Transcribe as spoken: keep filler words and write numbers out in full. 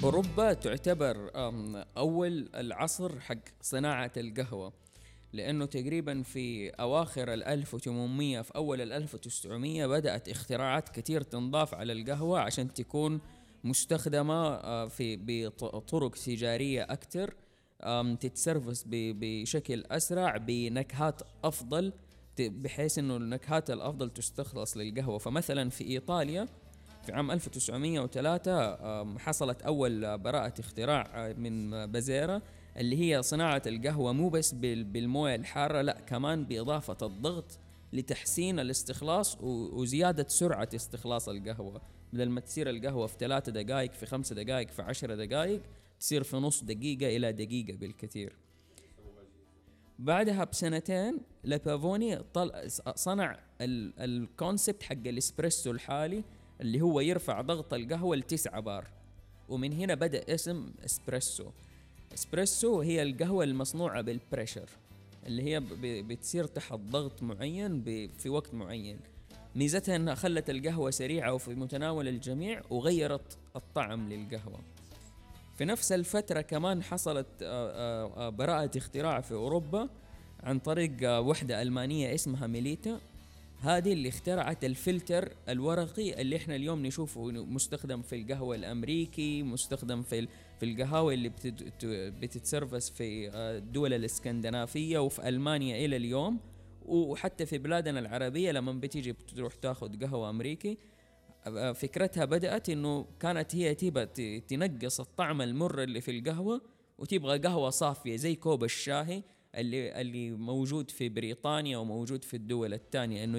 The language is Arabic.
أوروبا تعتبر أم، أول العصر حق صناعة القهوة، لأنه تقريبا في أواخر الألف وثمانمية في أول الألف وتسعمية بدأت اختراعات كتير تنضاف على القهوة عشان تكون مستخدمة آه، في بطرق تجارية أكتر، أم، تتسرفس ب- بشكل أسرع بنكهات أفضل، ت- بحيث أنه النكهات الأفضل تستخلص للقهوة. فمثلا في إيطاليا في عام ألف وتسعمية وثلاثة آم، حصلت أول براءة اختراع آه، من بازيرا، اللي هي صناعة القهوة مو بس بال- بالموية الحارة، لا كمان بإضافة الضغط لتحسين الاستخلاص و- وزيادة سرعة استخلاص القهوة. بدل ما تصير القهوة في ثلاثة دقائق، في خمسة دقائق، في عشرة دقائق، تصير في نص دقيقة إلى دقيقة بالكثير. بعدها بسنتين لابافوني طل... صنع ال... الكونسبت حق الاسبريسو الحالي، اللي هو يرفع ضغط القهوة لتسعة بار، ومن هنا بدأ اسم اسبريسو. اسبريسو هي القهوة المصنوعة بالبريشر، اللي هي ب... بتصير تحت ضغط معين ب... في وقت معين. ميزتها انها خلت القهوة سريعة وفي متناول الجميع، وغيرت الطعم للقهوة. في نفس الفترة كمان حصلت آه، آه، آه، براءة اختراع في أوروبا عن طريق آه، وحدة ألمانية اسمها ميليتا. هذه اللي اخترعت الفلتر الورقي اللي احنا اليوم نشوفه مستخدم في القهوة الأمريكي، مستخدم في في القهاوي اللي بتت- بتتسرفس في آه، الدول الاسكندنافية وفي ألمانيا إلى اليوم، وحتى في بلادنا العربية لما بتيجي بتروح تاخذ قهوة أمريكي. فكرتها بدأت إنه كانت هي تبى ت- تنقص الطعم المر اللي في القهوة، وتبغى قهوة صافية زي كوب الشاهي اللي اللي موجود في بريطانيا وموجود في الدول الثانية، إنه